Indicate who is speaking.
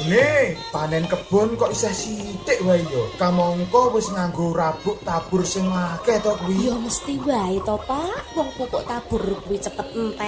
Speaker 1: Ne, panen kebon kok isih sithik wae yo. Kamangka wis nganggo rabuk tabur sing akeh to kuwi.
Speaker 2: Ya mesti wae to, Pak. Wong pupuk tabur kuwi cepet entek.